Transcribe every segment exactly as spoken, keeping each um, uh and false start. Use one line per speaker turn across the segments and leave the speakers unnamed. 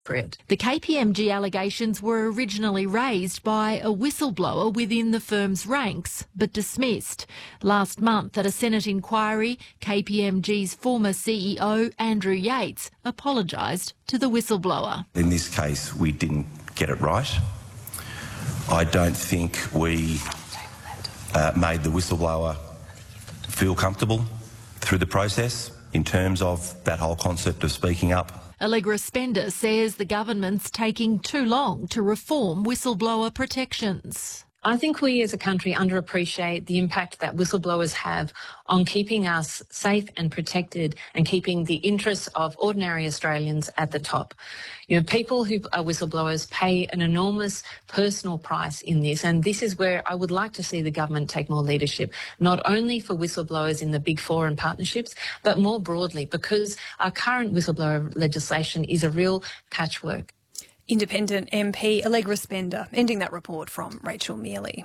The K P M G allegations were originally raised by a whistleblower within the firm's ranks, but dismissed. Last month at a Senate inquiry, K P M G's former C E O, Andrew Yates, apologised to the whistleblower.
In this case, we didn't get it right. I don't think we uh, made the whistleblower feel comfortable through the process in terms of that whole concept of speaking up.
Allegra Spender says the government's taking too long to reform whistleblower protections.
I think we as a country underappreciate the impact that whistleblowers have on keeping us safe and protected and keeping the interests of ordinary Australians at the top. You know, people who are whistleblowers pay an enormous personal price in this, and this is where I would like to see the government take more leadership, not only for whistleblowers in the big four and partnerships, but more broadly, because our current whistleblower legislation is a real patchwork.
Independent M P Allegra Spender, ending that report from Rachel Mealy.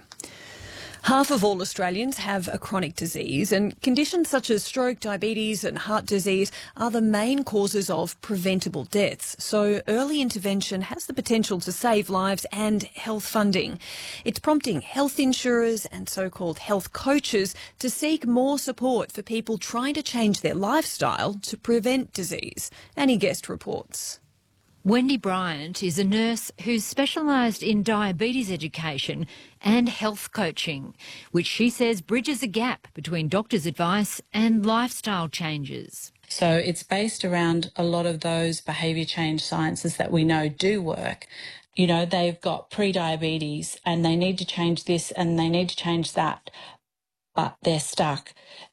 Half of all Australians have a chronic disease, and conditions such as stroke, diabetes and heart disease are the main causes of preventable deaths. So early intervention has the potential to save lives and health funding. It's prompting health insurers and so-called health coaches to seek more support for people trying to change their lifestyle to prevent disease. Annie Guest reports.
Wendy Bryant is a nurse who's specialised in diabetes education and health coaching, which she says bridges a gap between doctors' advice and lifestyle changes.
So it's based around a lot of those behaviour change sciences that we know do work. You know, they've got pre-diabetes and they need to change this and they need to change that, but they're stuck.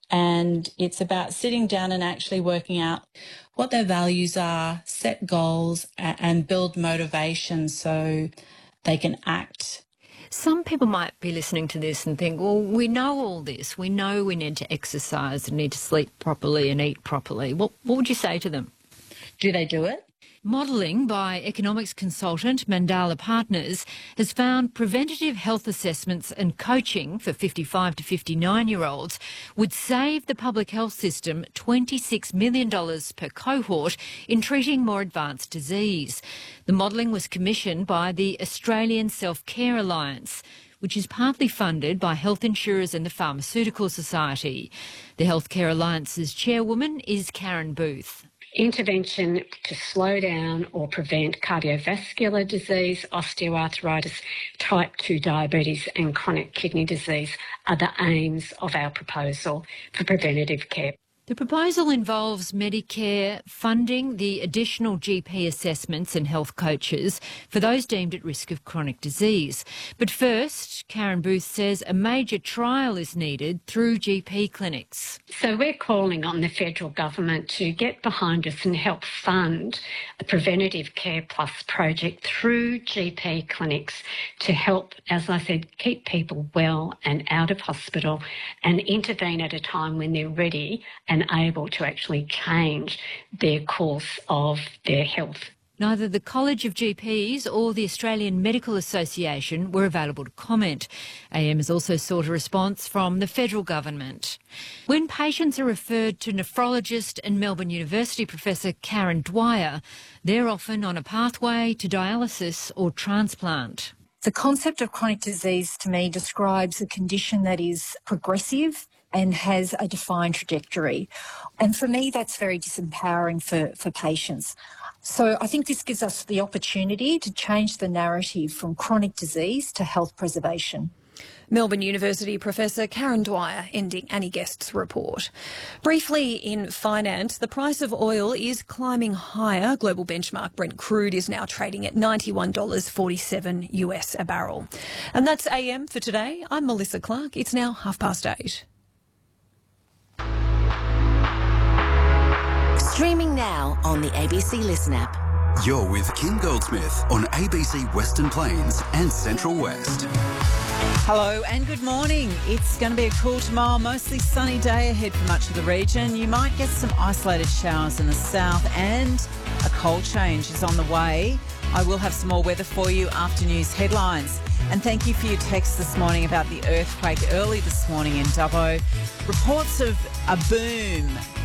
And it's about sitting down and actually working out what their values are, set goals and build motivation so they can act.
Some people might be listening to this and think, well, we know all this. We know we need to exercise and need to sleep properly and eat properly. What, what would you say to them?
Do they do it?
Modelling by economics consultant Mandala Partners has found preventative health assessments and coaching for fifty-five to fifty-nine-year-olds would save the public health system twenty-six million dollars per cohort in treating more advanced disease. The modelling was commissioned by the Australian Self-Care Alliance, which is partly funded by health insurers and the Pharmaceutical Society. The Healthcare Alliance's chairwoman is Karen Booth.
Intervention to slow down or prevent cardiovascular disease, osteoarthritis, type two diabetes and chronic kidney disease are the aims of our proposal for preventative care.
The proposal involves Medicare funding the additional G P assessments and health coaches for those deemed at risk of chronic disease. But first, Karen Booth says a major trial is needed through G P clinics.
So we're calling on the federal government to get behind us and help fund a Preventative Care Plus project through G P clinics to help, as I said, keep people well and out of hospital and intervene at a time when they're ready and able to actually change their course of their health.
Neither the College of G Ps or the Australian Medical Association were available to comment. A M has also sought a response from the federal government. When patients are referred to nephrologist and Melbourne University professor Karen Dwyer, they're often on a pathway to dialysis or transplant.
The concept of chronic disease to me describes a condition that is progressive and has a defined trajectory. And for me, that's very disempowering for, for patients. So I think this gives us the opportunity to change the narrative from chronic disease to health preservation.
Melbourne University professor Karen Dwyer ending Annie Guest's report. Briefly in finance, the price of oil is climbing higher. Global benchmark Brent crude is now trading at ninety-one dollars forty-seven U S a barrel. And that's A M for today. I'm Melissa Clark. It's now half past eight.
Streaming now on the A B C Listen app.
You're with Kim Goldsmith on A B C Western Plains and Central West.
Hello and good morning. It's going to be a cool tomorrow, mostly sunny day ahead for much of the region. You might get some isolated showers in the south and a cold change is on the way. I will have some more weather for you after news headlines. And thank you for your text this morning about the earthquake early this morning in Dubbo. Reports of a boom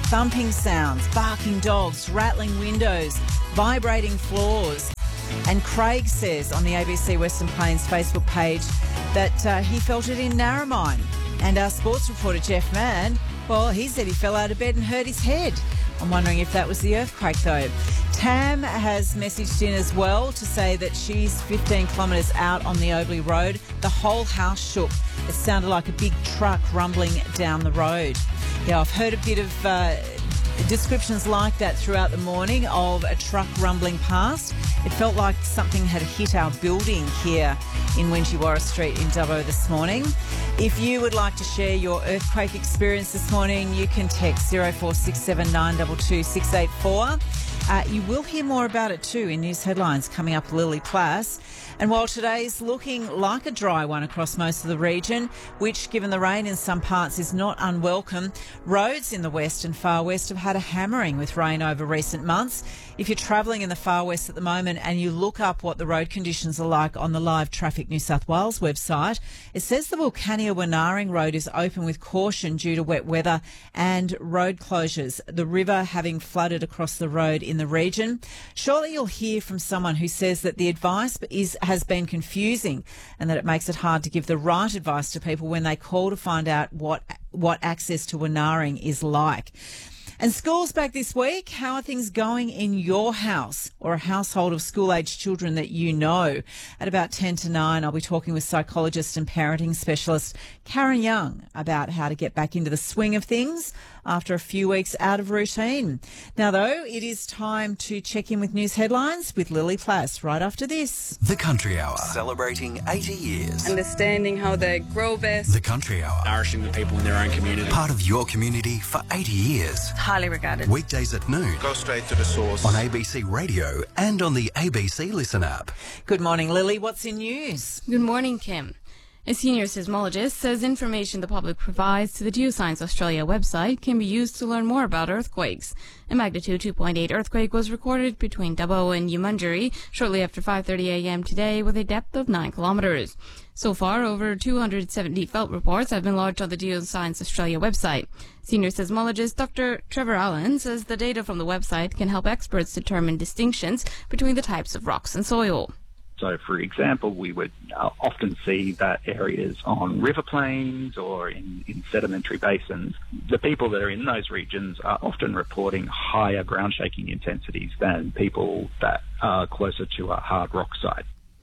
thumping sounds, barking dogs, rattling windows, vibrating floors. And Craig says on the A B C Western Plains Facebook page that uh, he felt it in Narromine. And our sports reporter Jeff Mann, well, he said he fell out of bed and hurt his head. I'm wondering if that was the earthquake, though. Tam has messaged in as well to say that she's fifteen kilometres out on the Obley Road. The whole house shook. It sounded like a big truck rumbling down the road. Yeah, I've heard a bit of uh, descriptions like that throughout the morning of a truck rumbling past. It felt like something had hit our building here in Wingewarra Street in Dubbo this morning. If you would like to share your earthquake experience this morning, you can text zero four six seven nine two two six eight four. Uh, you will hear more about it too in news headlines coming up, Lily Plass. And while today's looking like a dry one across most of the region, which, given the rain in some parts, is not unwelcome, roads in the west and far west have had a hammering with rain over recent months. If you're travelling in the far west at the moment and you look up what the road conditions are like on the Live Traffic New South Wales website, it says the Wilcannia-Winaring Road is open with caution due to wet weather and road closures, the river having flooded across the road in the region. Surely you'll hear from someone who says that the advice is has been confusing and that it makes it hard to give the right advice to people when they call to find out what what access to Winaring is like. And school's back this week. How are things going in your house or a household of school-aged children that you know? At about ten to nine, I'll be talking with psychologist and parenting specialist Karen Young about how to get back into the swing of things after a few weeks out of routine. Now, though, it is time to check in with news headlines with Lily Plass right after this.
The Country Hour, celebrating eighty years.
Understanding how they grow best.
The Country Hour,
nourishing the people in their own community.
Part of your community for eighty years.
Highly regarded.
Weekdays at noon.
Go straight to the source.
On A B C Radio and on the A B C Listen app.
Good morning, Lily. What's in news?
Good morning, Kim. A senior seismologist says information the public provides to the Geoscience Australia website can be used to learn more about earthquakes. A magnitude two point eight earthquake was recorded between Dubbo and Yumunjeri shortly after five thirty a m today with a depth of nine kilometres. So far, over two hundred seventy felt reports have been lodged on the Geoscience Australia website. Senior seismologist Doctor Trevor Allen says the data from the website can help experts determine distinctions between the types of rocks and soil.
So, for example, we would uh, often see that areas on river plains or in, in sedimentary basins, the people that are in those regions are often reporting higher ground shaking intensities than people that are closer to a hard rock site.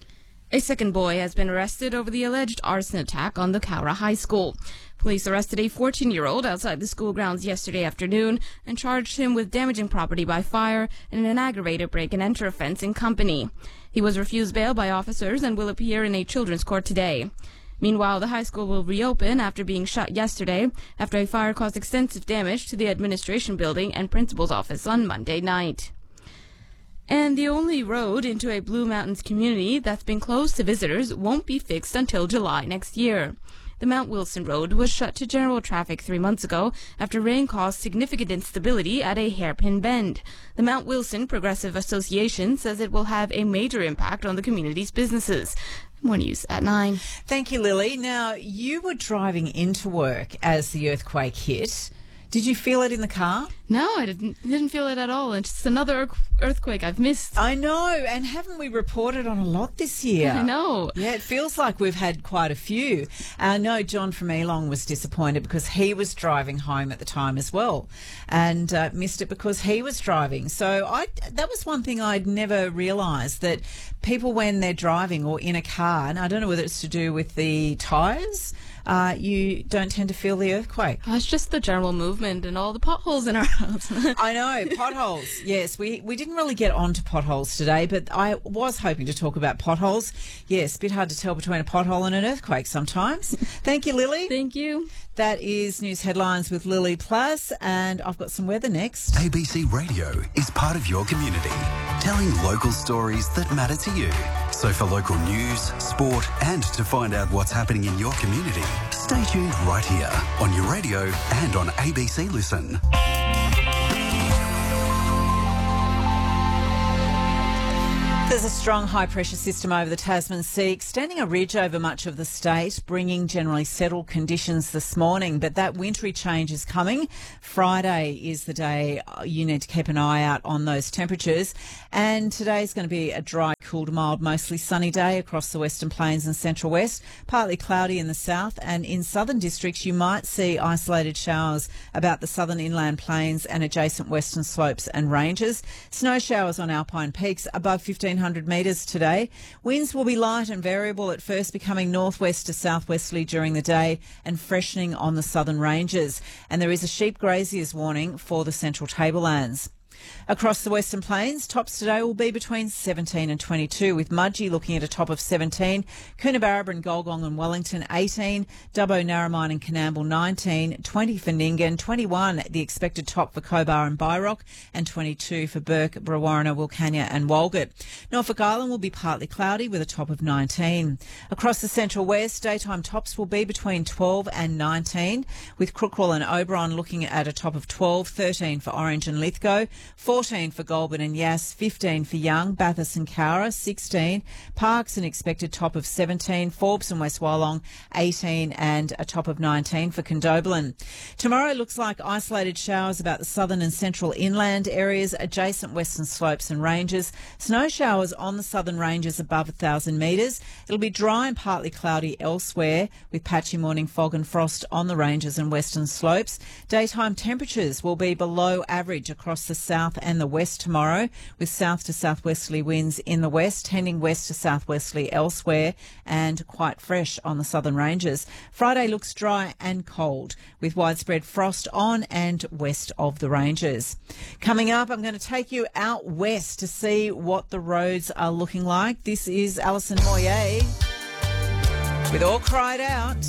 A second boy has been arrested over the alleged arson attack on the Cowra High School. Police arrested a fourteen-year-old outside the school grounds yesterday afternoon and charged him with damaging property by fire and an aggravated break-and-enter offence in company. He was refused bail by officers and will appear in a children's court today. Meanwhile, the high school will reopen after being shut yesterday after a fire caused extensive damage to the administration building and principal's office on Monday night. And the only road into a Blue Mountains community that's been closed to visitors won't be fixed until July next year. The Mount Wilson Road was shut to general traffic three months ago after rain caused significant instability at a hairpin bend. The Mount Wilson Progressive Association says it will have a major impact on the community's businesses. More news at nine.
Thank you, Lily. Now, you were driving into work as the earthquake hit. Did you feel it in the car?
No, I didn't didn't feel it at all. It's just another earthquake I've missed.
I know, and haven't we reported on a lot this year?
I know.
Yeah, it feels like we've had quite a few. I know John from Elong was disappointed because he was driving home at the time as well and uh, missed it because he was driving. So I that was one thing I'd never realised, that people when they're driving or in a car, and I don't know whether it's to do with the tyres, Uh, you don't tend to feel the earthquake.
Oh, it's just the general movement and all the potholes in our house.
I know, potholes. Yes, we, we didn't really get onto potholes today, but I was hoping to talk about potholes. Yes, a bit hard to tell between a pothole and an earthquake sometimes. Thank you, Lily.
Thank you.
That is News Headlines with Lily Plass, and I've got some weather next.
A B C Radio is part of your community, telling local stories that matter to you. So for local news, sport, and to find out what's happening in your community, stay tuned right here on your radio and on A B C Listen.
There's a strong high-pressure system over the Tasman Sea, extending a ridge over much of the state, bringing generally settled conditions this morning. But that wintry change is coming. Friday is the day you need to keep an eye out on those temperatures. And today's going to be a dry, cool to mild, mostly sunny day across the Western Plains and Central West. Partly cloudy in the south, and in southern districts you might see isolated showers about the southern inland plains and adjacent western slopes and ranges. Snow showers on alpine peaks above fifteen hundred metres today. Winds will be light and variable at first, becoming northwest to southwesterly during the day and freshening on the southern ranges. And there is a sheep graziers warning for the central tablelands. Across the Western Plains, tops today will be between seventeen and twenty-two, with Mudgee looking at a top of seventeen, Coonabarabra, Golgong and Wellington eighteen, Dubbo, Narromine and Coonamble nineteen, twenty for Nyngan, twenty-one the expected top for Cobar and Byrock, and twenty-two for Burke, Brewarrina, Wilcannia and Walgett. Norfolk Island will be partly cloudy with a top of nineteen. Across the Central West, daytime tops will be between twelve and nineteen, with Crookwell and Oberon looking at a top of twelve, thirteen for Orange and Lithgow, fourteen for Goulburn and Yass, fifteen for Young, Bathurst and Cowra, sixteen, Parkes an expected top of seventeen, Forbes and West Wyalong eighteen and a top of nineteen for Condobolin. Tomorrow looks like isolated showers about the southern and central inland areas, adjacent western slopes and ranges, snow showers on the southern ranges above one thousand metres. It'll be dry and partly cloudy elsewhere, with patchy morning fog and frost on the ranges and western slopes. Daytime temperatures will be below average across the south and the west tomorrow, with south to southwesterly winds in the west, tending west to southwesterly elsewhere, and quite fresh on the southern ranges. Friday looks dry and cold, with widespread frost on and west of the ranges. Coming up, I'm going to take you out west to see what the roads are looking like. This is Alison Moyet with All Cried Out.